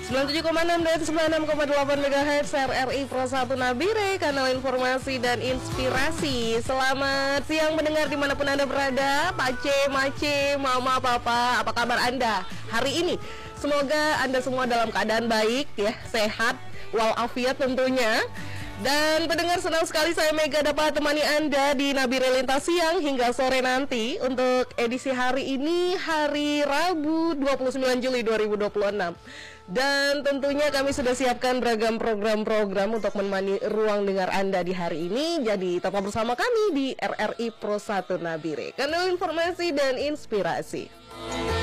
97,6 dan 96,8 MHz RRI Pro 1 Nabire, kanal informasi dan inspirasi. Selamat siang mendengar dimanapun Anda berada, Pace, Mace, Mama, Papa, apa kabar Anda hari ini? Semoga Anda semua dalam keadaan baik ya, sehat, walafiat tentunya. Dan pendengar, senang sekali saya Mega dapat temani Anda di Nabire Lintas Siang hingga sore nanti untuk edisi hari ini, hari Rabu 29 Juli 2026. Dan tentunya kami sudah siapkan beragam program-program untuk menemani ruang dengar Anda di hari ini. Jadi tetap bersama kami di RRI Pro 1 Nabire, kanal informasi dan inspirasi.